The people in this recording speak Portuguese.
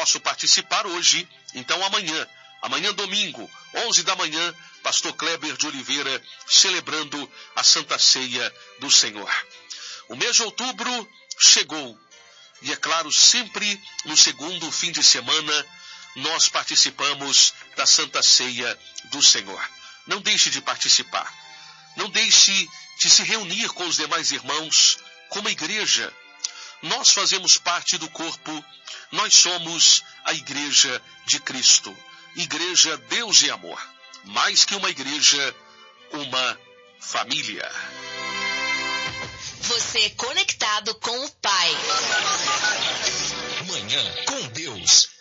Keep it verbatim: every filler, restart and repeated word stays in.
posso participar hoje, então amanhã, amanhã domingo, onze da manhã, pastor Kleber de Oliveira, celebrando a Santa Ceia do Senhor. O mês de outubro chegou, e é claro, sempre no segundo fim de semana, nós participamos da Santa Ceia do Senhor. Não deixe de participar, não deixe de se reunir com os demais irmãos, como igreja. Nós fazemos parte do corpo, nós somos a igreja de Cristo. Igreja, Deus e amor. Mais que uma igreja, uma família. Você conectado com o Pai. Manhã com Deus.